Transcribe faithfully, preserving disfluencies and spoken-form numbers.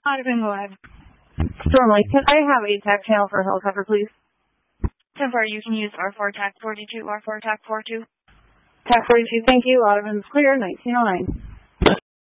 Audubon, go ahead. Stormlight, can I have a tac channel for a helicopter, please? ten four, you can use R four tac forty-two, R four tac forty-two. tac forty-two, thank you. Audubon's clear, nineteen oh nine.